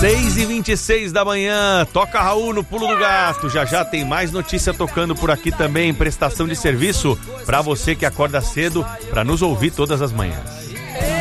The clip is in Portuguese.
6h26 da manhã, toca Raul no Pulo do Gato. Já já tem mais notícia tocando por aqui também, prestação de serviço para você que acorda cedo para nos ouvir todas as manhãs.